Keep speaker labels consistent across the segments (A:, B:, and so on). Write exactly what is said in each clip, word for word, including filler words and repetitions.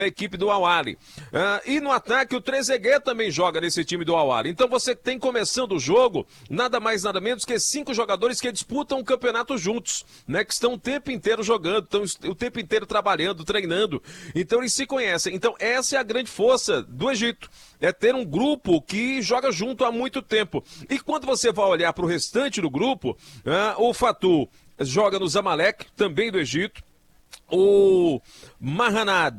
A: a equipe do Al-Ahly. Uh, e no ataque o Trezeguet também joga nesse time do Al-Ahly. Então você tem começando o jogo, nada mais nada menos que cinco jogadores que disputam o campeonato juntos, né? Que estão o tempo inteiro jogando, estão o tempo inteiro trabalhando, treinando. Então eles se conhecem. Então essa é a grande força do Egito. É ter um grupo que joga junto há muito tempo. E quando você vai olhar para o restante do grupo, uh, o Fatou joga no Zamalek, também do Egito. O Mahanad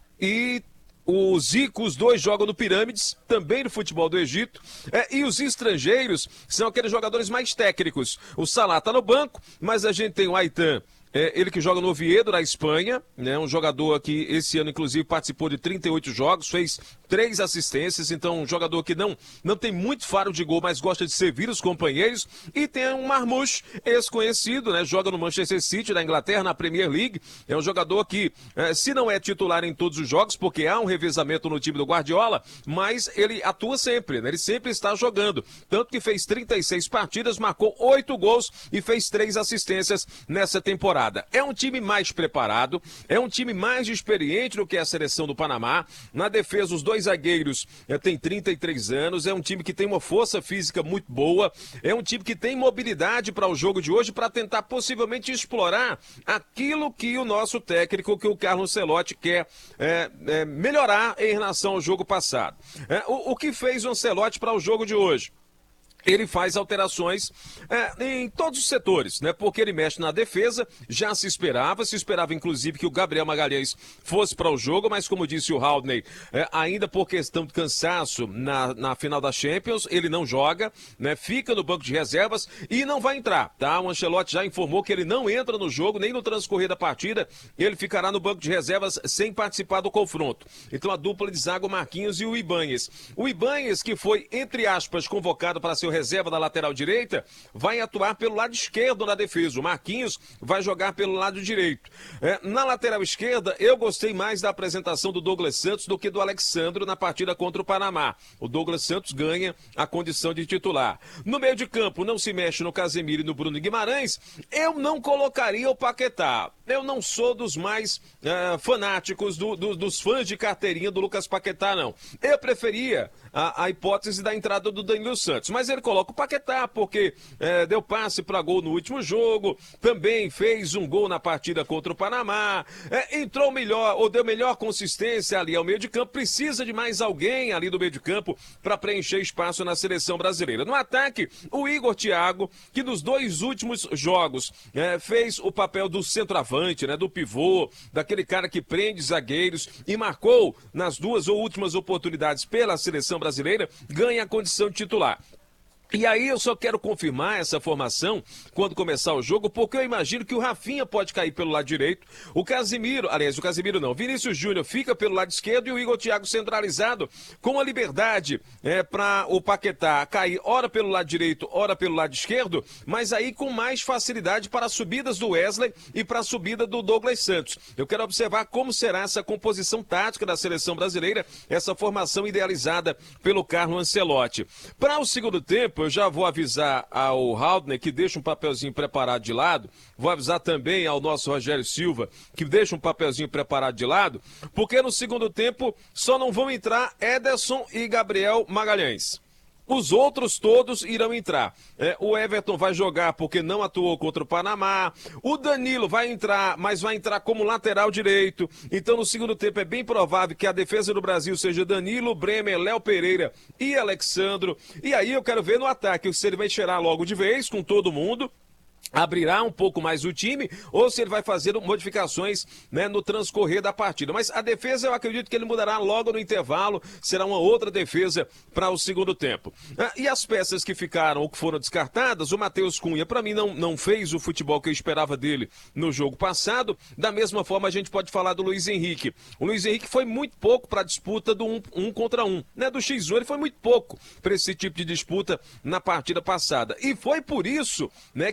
A: e o Zico, os dois jogam no Pirâmides, também no futebol do Egito. É, e os estrangeiros são aqueles jogadores mais técnicos. O Salah tá no banco, mas a gente tem o Aitan, é, ele que joga no Oviedo, na Espanha, né? Um jogador que esse ano, inclusive, participou de trinta e oito jogos, fez três assistências, então um jogador que não, não tem muito faro de gol, mas gosta de servir os companheiros. E tem um Marmoush, ex-conhecido, né? Joga no Manchester City, da Inglaterra, na Premier League. É um jogador que, é, se não é titular em todos os jogos, porque há um revezamento no time do Guardiola, mas ele atua sempre, né? Ele sempre está jogando. Tanto que fez trinta e seis partidas, marcou oito gols e fez três assistências nessa temporada. É um time mais preparado, é um time mais experiente do que a seleção do Panamá. Na defesa, os dois zagueiros é, têm trinta e três anos, é um time que tem uma força física muito boa, é um time que tem mobilidade para o jogo de hoje, para tentar possivelmente explorar aquilo que o nosso técnico, que o Carlo Ancelotti quer é, é, melhorar em relação ao jogo passado. É, o, o que fez o Ancelotti para o jogo de hoje? Ele faz alterações é, em todos os setores, né? Porque ele mexe na defesa, já se esperava, se esperava inclusive que o Gabriel Magalhães fosse para o jogo, mas como disse o Haldney, é, ainda por questão de cansaço na, na final da Champions, ele não joga, né? Fica no banco de reservas e não vai entrar, tá? O Ancelotti já informou que ele não entra no jogo, nem no transcorrer da partida, ele ficará no banco de reservas sem participar do confronto. Então a dupla de zaga, o Marquinhos e o Ibanez. O Ibanez, que foi, entre aspas, convocado para ser o reserva da lateral direita, vai atuar pelo lado esquerdo na defesa. O Marquinhos vai jogar pelo lado direito. É, na lateral esquerda, eu gostei mais da apresentação do Douglas Santos do que do Alexandro na partida contra o Panamá. O Douglas Santos ganha a condição de titular. No meio de campo, não se mexe no Casemiro e no Bruno Guimarães. Eu não colocaria o Paquetá. Eu não sou dos mais uh, fanáticos, do, do, dos fãs de carteirinha do Lucas Paquetá, não. Eu preferia a, a hipótese da entrada do Danilo Santos, mas ele coloca o Paquetá porque é, deu passe para gol no último jogo, também fez um gol na partida contra o Panamá, é, entrou melhor, ou deu melhor consistência ali ao meio de campo, precisa de mais alguém ali do meio de campo para preencher espaço na seleção brasileira. No ataque, o Igor Thiago, que nos dois últimos jogos é, fez o papel do centroavante, né, do pivô, daquele cara que prende zagueiros e marcou nas duas ou últimas oportunidades pela seleção brasileira, ganha a condição de titular. E aí eu só quero confirmar essa formação quando começar o jogo, porque eu imagino que o Rafinha pode cair pelo lado direito, o Casemiro, aliás, o Casemiro não, Vinícius Júnior fica pelo lado esquerdo e o Igor Thiago centralizado, com a liberdade é, para o Paquetá cair ora pelo lado direito, ora pelo lado esquerdo, mas aí com mais facilidade para as subidas do Wesley e para a subida do Douglas Santos. Eu quero observar como será essa composição tática da seleção brasileira, essa formação idealizada pelo Carlo Ancelotti. Para o segundo tempo, eu já vou avisar ao Haldner que deixa um papelzinho preparado de lado, vou avisar também ao nosso Rogério Silva que deixa um papelzinho preparado de lado, porque no segundo tempo só não vão entrar Ederson e Gabriel Magalhães. Os outros todos irão entrar. É, o Everton vai jogar porque não atuou contra o Panamá. O Danilo vai entrar, mas vai entrar como lateral direito. Então, no segundo tempo, é bem provável que a defesa do Brasil seja Danilo, Bremer, Léo Pereira e Alexandro. E aí eu quero ver no ataque se ele vai cheirar logo de vez com todo mundo, abrirá um pouco mais o time, ou se ele vai fazer modificações, né, no transcorrer da partida. Mas a defesa eu acredito que ele mudará logo no intervalo, será uma outra defesa para o segundo tempo. Ah, e as peças que ficaram ou que foram descartadas, o Matheus Cunha, para mim, não, não fez o futebol que eu esperava dele no jogo passado. Da mesma forma, a gente pode falar do Luiz Henrique. O Luiz Henrique foi muito pouco para a disputa do um, um contra um, né, do xis um, ele foi muito pouco para esse tipo de disputa na partida passada. E foi por isso, né, que ele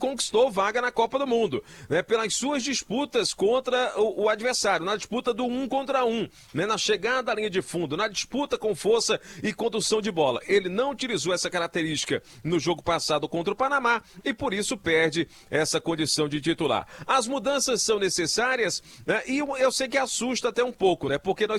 A: conquistou vaga na Copa do Mundo, né, pelas suas disputas contra o, o adversário, na disputa do um contra um, né, na chegada à linha de fundo, na disputa com força e condução de bola. Ele não utilizou essa característica no jogo passado contra o Panamá e por isso perde essa condição de titular. As mudanças são necessárias, né, e eu, eu sei que assusta até um pouco, né, porque nós